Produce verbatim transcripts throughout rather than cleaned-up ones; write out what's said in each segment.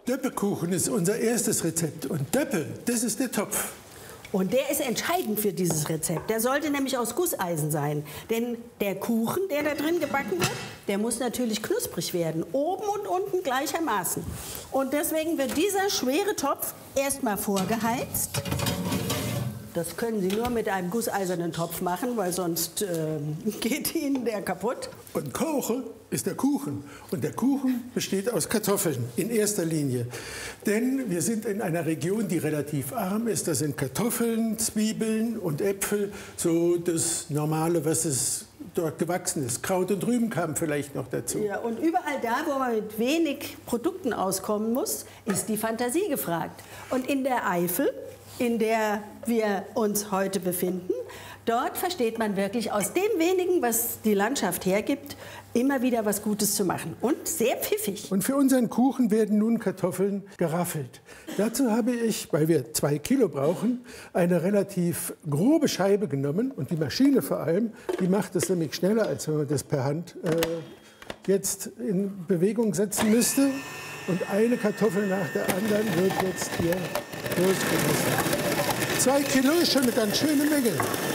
Döppekuchen ist unser erstes Rezept. Und Döppe, das ist der Topf. Und der ist entscheidend für dieses Rezept. Der sollte nämlich aus Gusseisen sein. Denn der Kuchen, der da drin gebacken wird, der muss natürlich knusprig werden. Oben und unten gleichermaßen. Und deswegen wird dieser schwere Topf erstmal vorgeheizt. Das können Sie nur mit einem gusseisernen Topf machen, weil sonst äh, geht Ihnen der kaputt. Und Koche ist der Kuchen. Und der Kuchen besteht aus Kartoffeln in erster Linie. Denn wir sind in einer Region, die relativ arm ist. Da sind Kartoffeln, Zwiebeln und Äpfel so das Normale, was es dort gewachsen ist. Kraut und Rüben kamen vielleicht noch dazu. Ja, und überall da, wo man mit wenig Produkten auskommen muss, ist die Fantasie gefragt. Und in der Eifel, in der wir uns heute befinden, dort versteht man wirklich aus dem wenigen, was die Landschaft hergibt, immer wieder was Gutes zu machen. Und sehr pfiffig. Und für unseren Kuchen werden nun Kartoffeln geraffelt. Dazu habe ich, weil wir zwei Kilo brauchen, eine relativ grobe Scheibe genommen. Und die Maschine vor allem, die macht es nämlich schneller, als wenn man das per Hand äh, jetzt in Bewegung setzen müsste. Und eine Kartoffel nach der anderen wird jetzt hier losgelassen. Zwei Kilo ist schon eine ganz schöne Menge.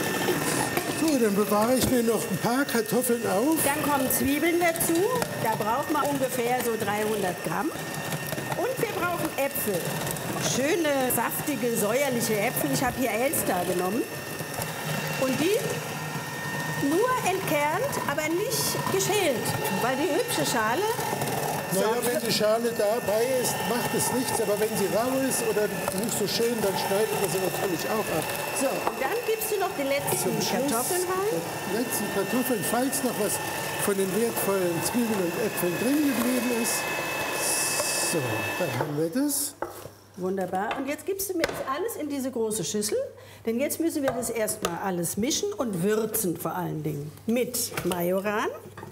So, dann bewahre ich mir noch ein paar Kartoffeln auf. Dann kommen Zwiebeln dazu. Da braucht man ungefähr so dreihundert Gramm. Und wir brauchen Äpfel. Schöne, saftige, säuerliche Äpfel. Ich habe hier Elster genommen. Und die nur entkernt, aber nicht geschält. Weil die hübsche Schale... Naja, wenn die Schale dabei ist, macht es nichts. Aber wenn sie rau ist oder nicht so schön, dann schneidet man sie natürlich auch ab. So, und dann gibst du noch die letzten Kartoffeln rein. Die letzten Kartoffeln, falls noch was von den wertvollen Zwiebeln und Äpfeln drin geblieben ist. So, dann haben wir das. Wunderbar. Und jetzt gibst du mir das alles in diese große Schüssel. Denn jetzt müssen wir das erstmal alles mischen und würzen vor allen Dingen. Mit Majoran.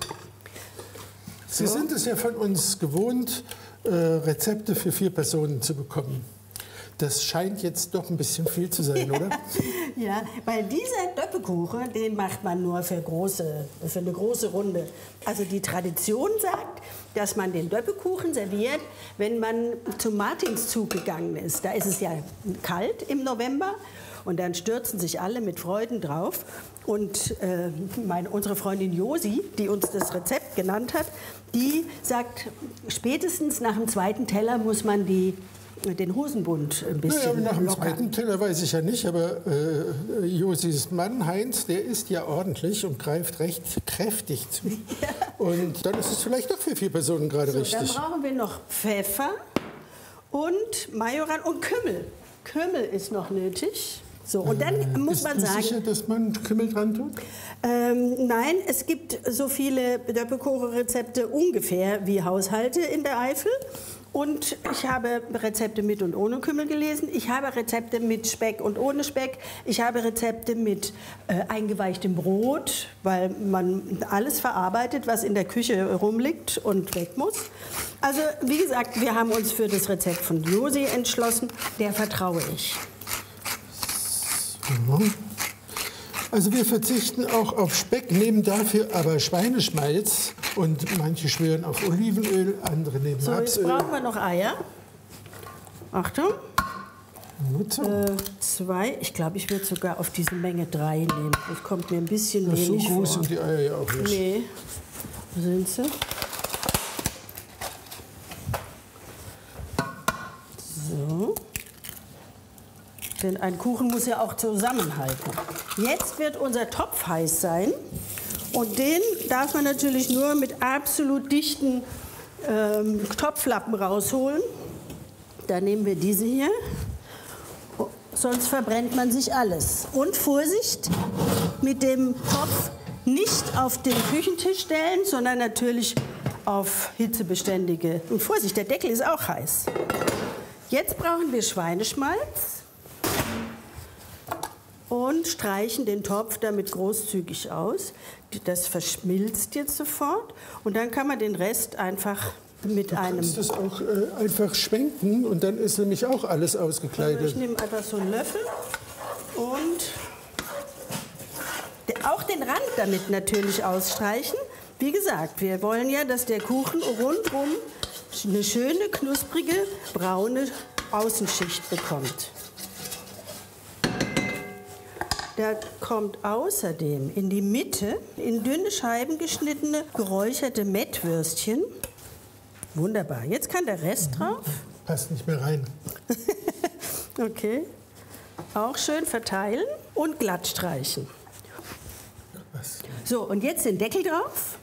Sie sind es ja von uns gewohnt, äh, Rezepte für vier Personen zu bekommen. Das scheint jetzt doch ein bisschen viel zu sein, oder? Ja, weil dieser Döppekuchen, den macht man nur für, große, für eine große Runde. Also die Tradition sagt, dass man den Döppekuchen serviert, wenn man zum Martinszug gegangen ist. Da ist es ja kalt im November. Und dann stürzen sich alle mit Freuden drauf. Und äh, meine, unsere Freundin Josi, die uns das Rezept genannt hat, die sagt, spätestens nach dem zweiten Teller muss man die, den Hosenbund ein bisschen naja, nach dem lockern. zweiten Teller weiß ich ja nicht, aber äh, Josis Mann, Heinz, der isst ja ordentlich und greift recht kräftig zu. Ja. Und dann ist es vielleicht doch für vier Personen gerade so, richtig. Dann brauchen wir noch Pfeffer und Majoran und Kümmel. Kümmel ist noch nötig. So, und dann äh, muss man sagen... Bist du sicher, dass man Kümmel dran tut? Ähm, nein, es gibt so viele Döppekuchen-Rezepte ungefähr wie Haushalte in der Eifel. Und ich habe Rezepte mit und ohne Kümmel gelesen. Ich habe Rezepte mit Speck und ohne Speck. Ich habe Rezepte mit äh, eingeweichtem Brot, weil man alles verarbeitet, was in der Küche rumliegt und weg muss. Also, wie gesagt, wir haben uns für das Rezept von Josi entschlossen. Der vertraue ich. Also wir verzichten auch auf Speck, nehmen dafür aber Schweineschmalz und manche schwören auf Olivenöl, andere nehmen so, Rapsöl. Jetzt brauchen wir noch Eier. Achtung. Äh, zwei. Ich glaube, ich würde sogar auf diese Menge drei nehmen. Das kommt mir ein bisschen das wenig so groß vor. sind die Eier ja auch nicht. Nee. Wo sind sie? So. Denn ein Kuchen muss ja auch zusammenhalten. Jetzt wird unser Topf heiß sein. Und den darf man natürlich nur mit absolut dichten ähm, Topflappen rausholen. Da nehmen wir diese hier. Sonst verbrennt man sich alles. Und Vorsicht, mit dem Topf nicht auf den Küchentisch stellen, sondern natürlich auf hitzebeständige. Und Vorsicht, der Deckel ist auch heiß. Jetzt brauchen wir Schweineschmalz. Und streichen den Topf damit großzügig aus. Das verschmilzt jetzt sofort. Und dann kann man den Rest einfach mit du einem... Du kannst das auch äh, einfach schwenken und dann ist nämlich auch alles ausgekleidet. Also ich nehme einfach so einen Löffel und auch den Rand damit natürlich ausstreichen. Wie gesagt, wir wollen ja, dass der Kuchen rundum eine schöne, knusprige, braune Außenschicht bekommt. Da kommt außerdem in die Mitte in dünne Scheiben geschnittene, geräucherte Mettwürstchen. Wunderbar. Jetzt kann der Rest drauf. Passt nicht mehr rein. Okay. Auch schön verteilen und glatt streichen. Was? So, und jetzt den Deckel drauf.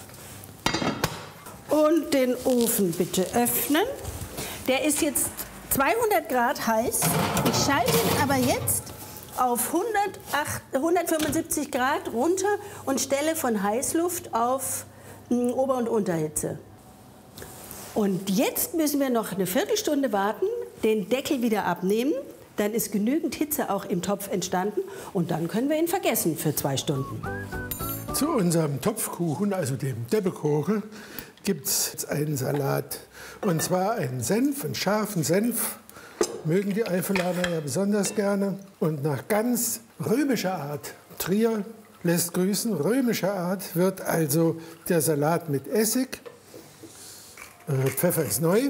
Und den Ofen bitte öffnen. Der ist jetzt zweihundert Grad heiß. Ich schalte ihn aber jetzt auf hundertfünfundsiebzig Grad runter und stelle von Heißluft auf mh, Ober- und Unterhitze. Und jetzt müssen wir noch eine Viertelstunde warten, den Deckel wieder abnehmen. Dann ist genügend Hitze auch im Topf entstanden und dann können wir ihn vergessen für zwei Stunden. Zu unserem Topfkuchen, also dem Debbekuchen, gibt es einen Salat. Und zwar einen Senf, einen scharfen Senf. Mögen die Eifelaner ja besonders gerne. Und nach ganz römischer Art, Trier lässt grüßen, römischer Art wird also der Salat mit Essig, äh, Pfeffer ist neu,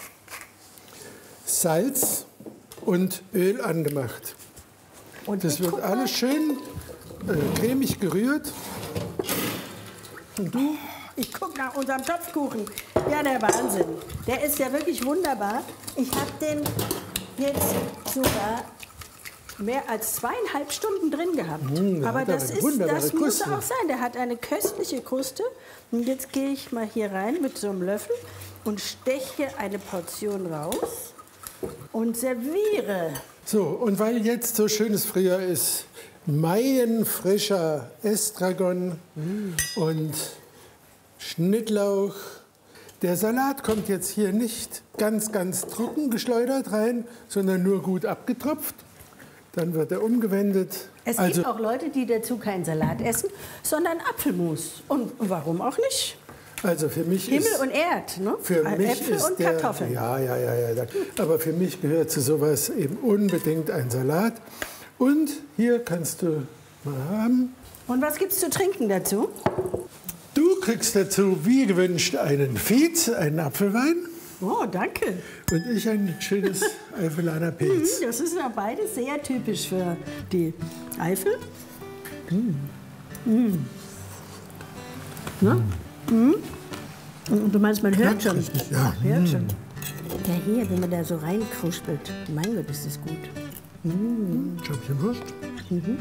Salz und Öl angemacht. Und das wird alles schön äh, cremig gerührt. Und du? Ich gucke nach unserem Topfkuchen. Ja, der Wahnsinn. Der ist ja wirklich wunderbar. Ich habe den jetzt sogar mehr als zweieinhalb Stunden drin gehabt. Mmh, aber das, ist, das muss Kruste. auch sein. Der hat eine köstliche Kruste. Und jetzt gehe ich mal hier rein mit so einem Löffel und steche eine Portion raus und serviere. So, und weil jetzt so schönes Frühjahr ist, maienfrischer Estragon mm. und Schnittlauch. Der Salat kommt jetzt hier nicht ganz, ganz trocken geschleudert rein, sondern nur gut abgetropft. Dann wird er umgewendet. Es also, gibt auch Leute, die dazu keinen Salat essen, sondern Apfelmus. Und warum auch nicht? Also für mich Himmel ist, und Erd, ne? Für mich Äpfel ist und der, Kartoffeln. Ja, ja, ja, ja. Aber für mich gehört zu sowas eben unbedingt ein Salat. Und hier kannst du mal haben. Und was gibt's zu trinken dazu? Du kriegst dazu, wie gewünscht, einen Fietz, einen Apfelwein. Oh, danke. Und ich ein schönes Eifelaner Pilz. Das ist ja beides sehr typisch für die Eifel. Mm. Mm. Ne? Mm. Und du meinst, man hört schon. Ja. Hört schon. Ja, hier, wenn man da so reinkruspelt. Mein Gott, ist das gut. Mm. Schöpfchen Wurst. Mhm.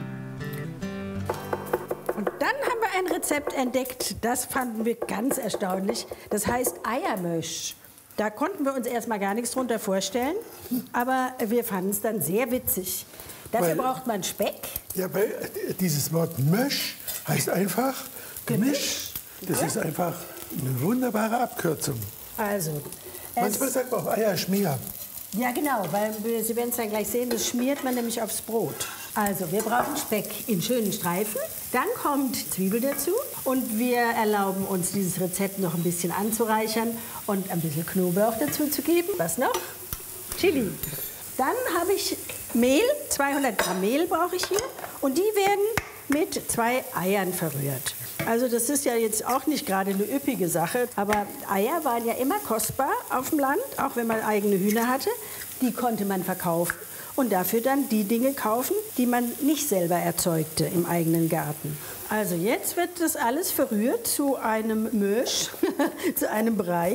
Und dann haben wir ein Rezept entdeckt, das fanden wir ganz erstaunlich. Das heißt Eiermösch. Da konnten wir uns erstmal gar nichts drunter vorstellen, aber wir fanden es dann sehr witzig. Dafür Weil, braucht man Speck. Ja, weil dieses Wort Mösch heißt einfach Gemisch. Gemisch. Das Ja. ist einfach eine wunderbare Abkürzung. Also, Manchmal es, sagt man auch Eierschmier. ja genau, weil wir- Sie werden es dann gleich sehen, das schmiert man nämlich aufs Brot. Also, wir brauchen Speck in schönen Streifen. Dann kommt Zwiebel dazu und wir erlauben uns, dieses Rezept noch ein bisschen anzureichern und ein bisschen Knoblauch dazu zu geben. Was noch? Chili. Dann habe ich Mehl, zweihundert Gramm Mehl brauche ich hier und die werden mit zwei Eiern verrührt. Also das ist ja jetzt auch nicht gerade eine üppige Sache, aber Eier waren ja immer kostbar auf dem Land, auch wenn man eigene Hühner hatte. Die konnte man verkaufen und dafür dann die Dinge kaufen, die man nicht selber erzeugte im eigenen Garten. Also jetzt wird das alles verrührt zu einem Mösch, zu einem Brei.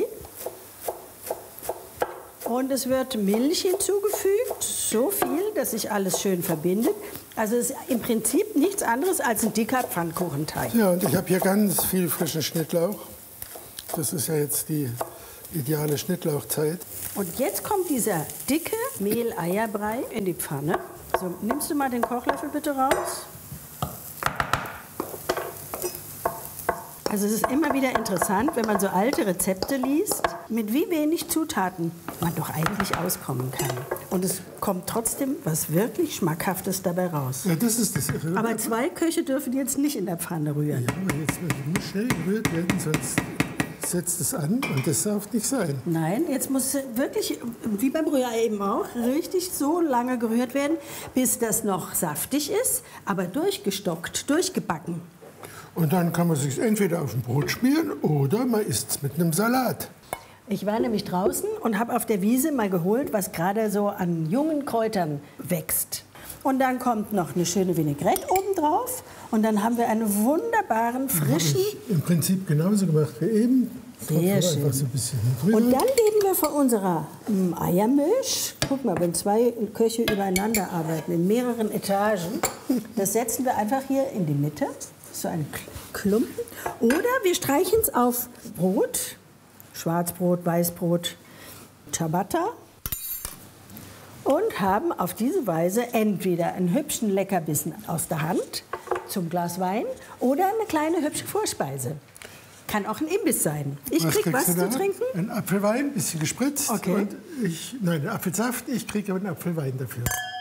Und es wird Milch hinzugefügt, so viel, dass sich alles schön verbindet. Also es ist im Prinzip nichts anderes als ein dicker Pfannkuchenteig. Ja, und ich habe hier ganz viel frischen Schnittlauch. Das ist ja jetzt die ideale Schnittlauchzeit. Und jetzt kommt dieser dicke Mehl-Eierbrei in die Pfanne. So, nimmst du mal den Kochlöffel bitte raus? Also es ist immer wieder interessant, wenn man so alte Rezepte liest, mit wie wenig Zutaten man doch eigentlich auskommen kann. Und es kommt trotzdem was wirklich Schmackhaftes dabei raus. Ja, das ist das Irre. Aber zwei Köche dürfen jetzt nicht in der Pfanne rühren. Ja, aber jetzt muss schnell gerührt werden, sonst setzt es an und das darf nicht sein. Nein, jetzt muss wirklich, wie beim Rührei eben auch, richtig so lange gerührt werden, bis das noch saftig ist, aber durchgestockt, durchgebacken. Und dann kann man sich entweder auf ein Brot schmieren oder man isst es mit einem Salat. Ich war nämlich draußen und habe auf der Wiese mal geholt, was gerade so an jungen Kräutern wächst. Und dann kommt noch eine schöne Vinaigrette obendrauf. Und dann haben wir einen wunderbaren, frischen... Habe ich im Prinzip genauso gemacht wie eben. Sehr schön. Einfach so ein bisschen drüber. Und dann geben wir von unserer mm, Eiermilch, guck mal, wenn zwei Köche übereinander arbeiten, in mehreren Etagen, das setzen wir einfach hier in die Mitte, so ein Klumpen. Oder wir streichen es auf Brot, Schwarzbrot, Weißbrot, Ciabatta. Und haben auf diese Weise entweder einen hübschen Leckerbissen aus der Hand zum Glas Wein oder eine kleine hübsche Vorspeise. Kann auch ein Imbiss sein. Ich Was krieg was kriegst du zu da? trinken. Ein Apfelwein, ein bisschen gespritzt. Okay. Und ich, nein, einen Apfelsaft, ich kriege aber einen Apfelwein dafür.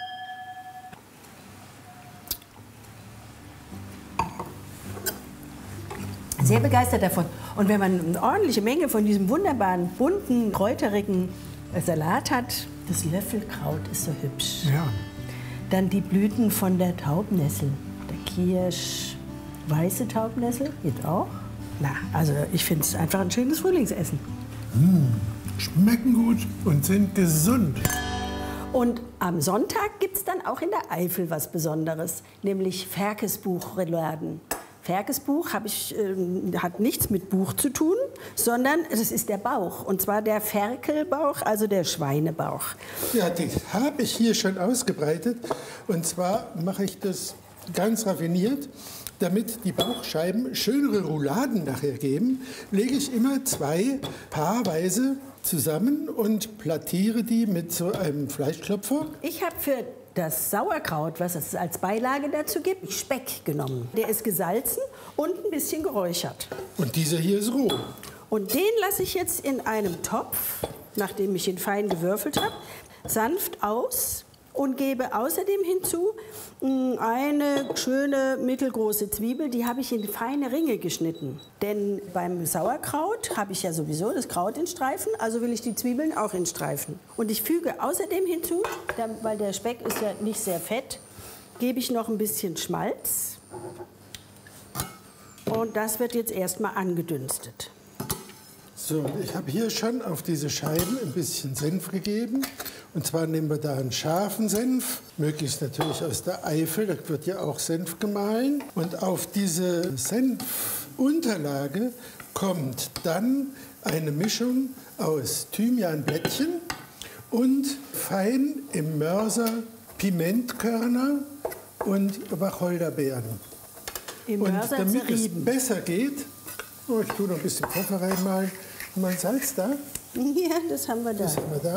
Sehr begeistert davon. Und wenn man eine ordentliche Menge von diesem wunderbaren, bunten, kräuterigen Salat hat, das Löffelkraut ist so hübsch. Ja. Dann die Blüten von der Taubnessel, der Kirsch, weiße Taubnessel geht auch. Na, also ich finde es einfach ein schönes Frühlingsessen. Schmecken gut und sind gesund. Und am Sonntag gibt es dann auch in der Eifel was Besonderes, nämlich Ferkesbuchrouladen. Ferkesbuch habe ich, äh, hat nichts mit Buch zu tun, sondern es ist der Bauch. Und zwar der Ferkelbauch, also der Schweinebauch. Ja, die habe ich hier schon ausgebreitet. Und zwar mache ich das ganz raffiniert. Damit die Bauchscheiben schönere Rouladen nachher geben, lege ich immer zwei paarweise zusammen und plattiere die mit so einem Fleischklopfer. Ich habe für das Sauerkraut, was es als Beilage dazu gibt, Speck genommen. Der ist gesalzen und ein bisschen geräuchert. Und dieser hier ist roh. Und den lasse ich jetzt in einem Topf, nachdem ich ihn fein gewürfelt habe, sanft aus und gebe außerdem hinzu eine schöne mittelgroße Zwiebel, die habe ich in feine Ringe geschnitten. Denn beim Sauerkraut habe ich ja sowieso das Kraut in Streifen, also will ich die Zwiebeln auch in Streifen. Und ich füge außerdem hinzu, weil der Speck ist ja nicht sehr fett, gebe ich noch ein bisschen Schmalz. Und das wird jetzt erstmal angedünstet. So, ich habe hier schon auf diese Scheiben ein bisschen Senf gegeben. Und zwar nehmen wir da einen scharfen Senf, möglichst natürlich aus der Eifel, da wird ja auch Senf gemahlen. Und auf diese Senfunterlage kommt dann eine Mischung aus Thymianblättchen und fein im Mörser Pimentkörner und Wacholderbeeren. Im Und Mörser damit zerrieben. es besser geht, oh, ich tue noch ein bisschen Pfeffer reinmalen. Mal Salz da. Ja, das haben wir da. Das haben wir da.